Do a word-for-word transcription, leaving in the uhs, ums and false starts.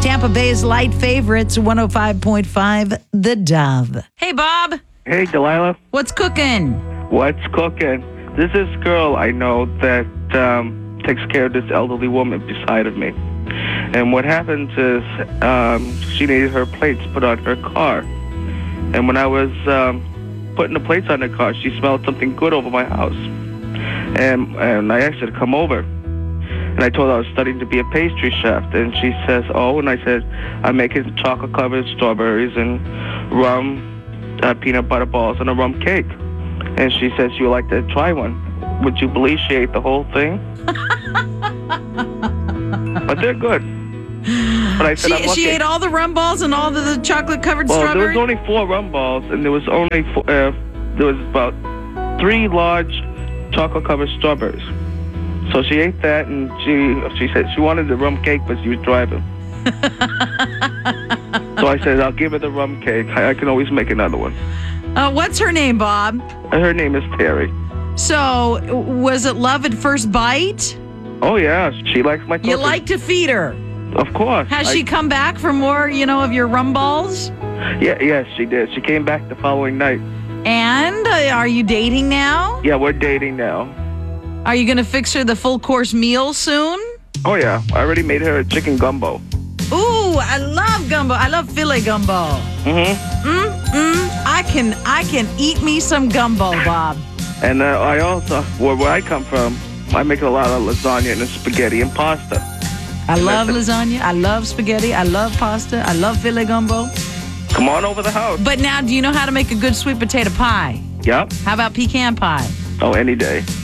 Tampa Bay's light favorites, one oh five point five, The Dove. Hey, Bob. Hey, Delilah. What's cooking? What's cooking? There's this girl I know that um, takes care of this elderly woman beside of me. And what happens is um, she needed her plates put on her car. And when I was um, putting the plates on her car, she smelled something good over my house. And, and I asked her to come over. And I told her I was studying to be a pastry chef. And she says, oh, and I said, I'm making chocolate-covered strawberries and rum, uh, peanut butter balls, and a rum cake. And she says, you would like to try one. Would you believe she ate the whole thing? But they're good. But I said, She, I'm lucky. she ate all the rum balls and all the, the chocolate-covered Well, strawberries? there was only four rum balls, and there was only four, uh, there was about three large chocolate-covered strawberries. So she ate that, and she she said she wanted the rum cake, but she was driving. So I said, I'll give her the rum cake. I, I can always make another one. Uh, what's her name, Bob? Her name is Terry. So, was it love at first bite? Oh, yeah. She likes my cooking. You like to feed her. Of course. Has I- she come back for more, you know, of your rum balls? Yeah, yes, she did. She came back the following night. And uh, are you dating now? Yeah, we're dating now. Are you going to fix her the full course meal soon? Oh, yeah. I already made her a chicken gumbo. Ooh, I love gumbo. I love filet gumbo. Mm-hmm. Mm, mm. I can, I can eat me some gumbo, Bob. And uh, I also, where, where I come from, I make a lot of lasagna and spaghetti and pasta. I love lasagna. I love spaghetti. I love pasta. I love filet gumbo. Come on over the house. But now, do you know how to make a good sweet potato pie? Yep. How about pecan pie? Oh, any day.